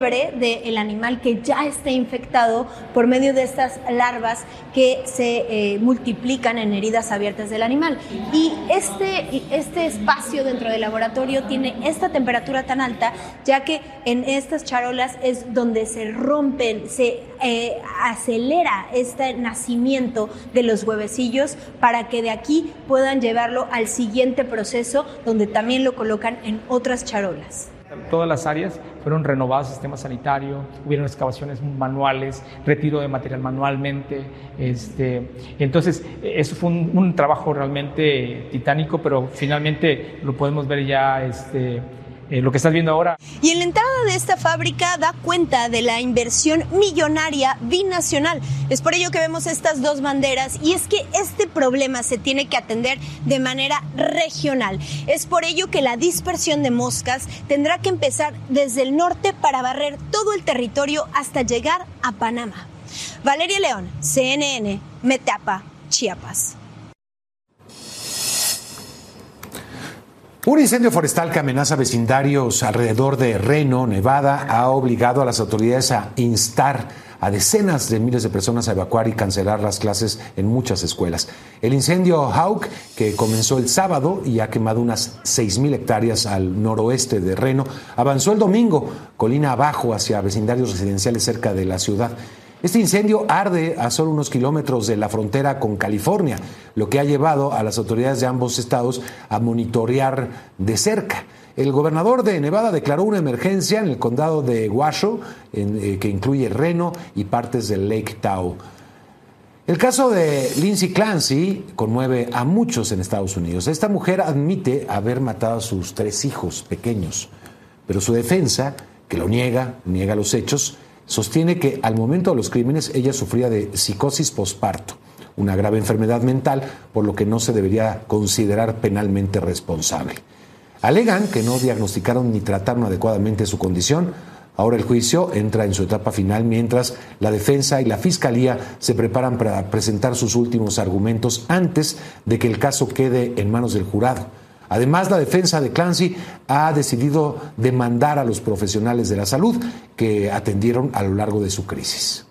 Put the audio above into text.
del animal que ya esté infectado por medio de estas larvas que se multiplican en heridas abiertas del animal. Y este espacio dentro del laboratorio tiene esta temperatura tan alta, ya que en estas charolas es donde se rompen, se acelera este nacimiento de los huevecillos para que de aquí puedan llevarlo al siguiente proceso, donde también lo colocan en otras charolas. Todas las áreas fueron renovadas, sistema sanitario, hubieron excavaciones manuales, retiro de material manualmente. Entonces, eso fue un trabajo realmente titánico, pero finalmente lo podemos ver ya lo que estás viendo ahora. Y en la entrada de esta fábrica da cuenta de la inversión millonaria binacional. Es por ello que vemos estas dos banderas, y es que este problema se tiene que atender de manera regional. Es por ello que la dispersión de moscas tendrá que empezar desde el norte para barrer todo el territorio hasta llegar a Panamá. Valeria León, CNN, Metapa, Chiapas. Un incendio forestal que amenaza vecindarios alrededor de Reno, Nevada, ha obligado a las autoridades a instar a decenas de miles de personas a evacuar y cancelar las clases en muchas escuelas. El incendio Hawk, que comenzó el sábado y ha quemado unas 6,000 hectáreas al noroeste de Reno, avanzó el domingo, colina abajo, hacia vecindarios residenciales cerca de la ciudad. Este incendio arde a solo unos kilómetros de la frontera con California, lo que ha llevado a las autoridades de ambos estados a monitorear de cerca. El gobernador de Nevada declaró una emergencia en el condado de Washoe, que incluye Reno y partes de Lake Tahoe. El caso de Lindsay Clancy conmueve a muchos en Estados Unidos. Esta mujer admite haber matado a sus 3 hijos pequeños, pero su defensa, que lo niega los hechos, sostiene que al momento de los crímenes ella sufría de psicosis posparto, una grave enfermedad mental, por lo que no se debería considerar penalmente responsable. Alegan que no diagnosticaron ni trataron adecuadamente su condición. Ahora el juicio entra en su etapa final, mientras la defensa y la fiscalía se preparan para presentar sus últimos argumentos antes de que el caso quede en manos del jurado. Además, la defensa de Clancy ha decidido demandar a los profesionales de la salud que atendieron a lo largo de su crisis.